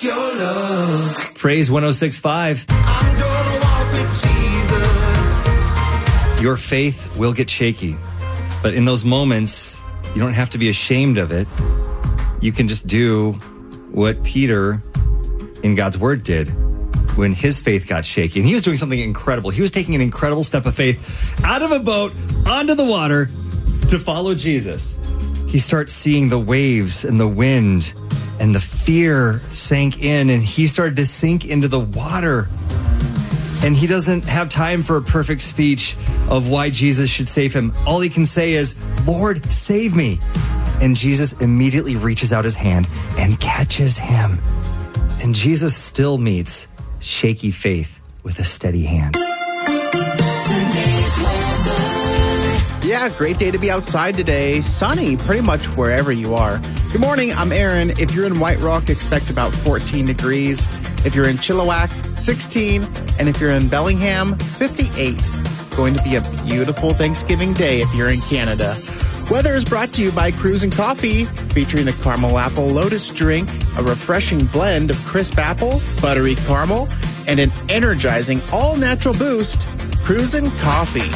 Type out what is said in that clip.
it's your love. Praise 106.5. I'm gonna walk with Jesus. Your faith will get shaky, but in those moments, you don't have to be ashamed of it. You can just do what Peter in God's word did when his faith got shaky. And he was doing something incredible. He was taking an incredible step of faith out of a boat onto the water to follow Jesus. He starts seeing the waves and the wind, and the fear sank in, and he started to sink into the water. And he doesn't have time for a perfect speech of why Jesus should save him. All he can say is, Lord, save me. And Jesus immediately reaches out his hand and catches him. And Jesus still meets shaky faith with a steady hand. Yeah, great day to be outside today. Sunny pretty much wherever you are. Good morning, I'm Aaron. If you're in White Rock, expect about 14 degrees. If you're in Chilliwack, 16. And if you're in Bellingham, 58. Going to be a beautiful Thanksgiving day if you're in Canada. Weather is brought to you by Cruisin' Coffee, featuring the Caramel Apple Lotus drink, a refreshing blend of crisp apple, buttery caramel, and an energizing all-natural boost. Cruisin' Coffee.